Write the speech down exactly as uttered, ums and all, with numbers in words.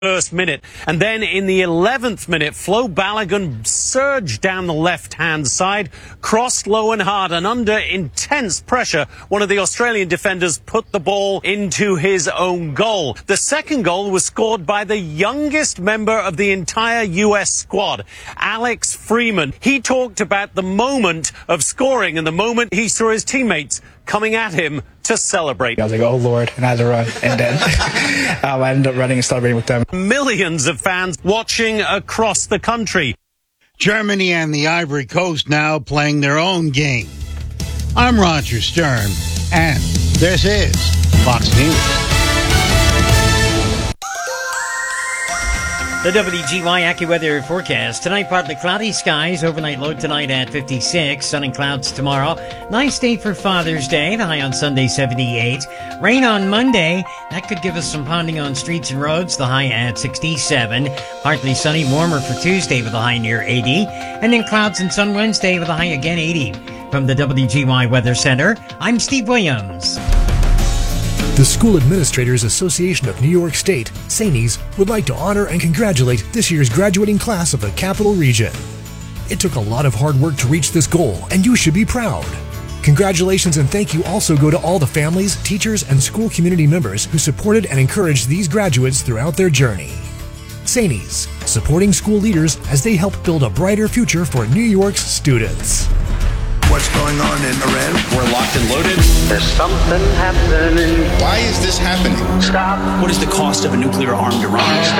First minute. And then in the eleventh minute, Flo Balogun surged down the left-hand side, crossed low and hard, and under intense pressure, one of the Australian defenders put the ball into his own goal. The second goal was scored by the youngest member of the entire U S squad, Alex Freeman. He talked about the moment of scoring and the moment he saw his teammates coming at him to celebrate. I was like, oh Lord, and I had to run. And then um, I ended up running and celebrating with them. Millions of fans watching across the country. Germany and the Ivory Coast now playing their own game. I'm Roger Stern, and this is Fox News. The W G Y AccuWeather forecast. Tonight, partly cloudy skies. Overnight low tonight at fifty-six. Sun and clouds tomorrow. Nice day for Father's Day. The high on Sunday, seventy-eight. Rain on Monday. That could give us some ponding on streets and roads. The high at sixty-seven. Partly sunny, warmer for Tuesday with a high near eighty. And then clouds and sun Wednesday with a high again eighty. From the W G Y Weather Center, I'm Steve Williams. The School Administrators Association of New York State, S A N Y S, would like to honor and congratulate this year's graduating class of the Capital Region. It took a lot of hard work to reach this goal, and you should be proud. Congratulations and thank you also go to all the families, teachers, and school community members who supported and encouraged these graduates throughout their journey. S A N Y S, supporting school leaders as they help build a brighter future for New York's students. What's going on in Iran? We're locked and loaded. There's something happening. Why is this happening? Stop. What is the cost of a nuclear-armed Iran?